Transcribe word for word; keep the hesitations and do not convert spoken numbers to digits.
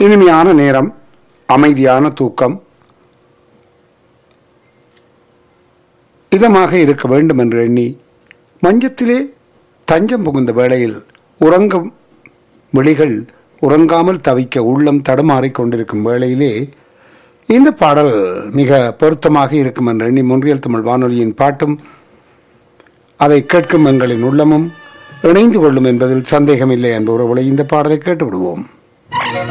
இனிமையான நேரம், அமைதியான தூக்கம், இதமாக இருக்க வேண்டும் என்று எண்ணி மஞ்சத்திலே தஞ்சம் புகுந்த வேளையில் உறங்கும் விழிகள் உறங்காமல் தவிக்க உள்ளம் தடுமாறிக் கொண்டிருக்கும் வேளையிலே இந்த பாடல் மிக பொருத்தமாக இருக்கும் என்று எண்ணி முன்றியல் தமிழ் வானொலியின் பாட்டும் அதை கேட்கும் எங்களின் உள்ளமும் இணைந்து கொள்ளும் என்பதில் சந்தேகமில்லை என்பவர்களை இந்த பாடலை கேட்டு விடுவோம்.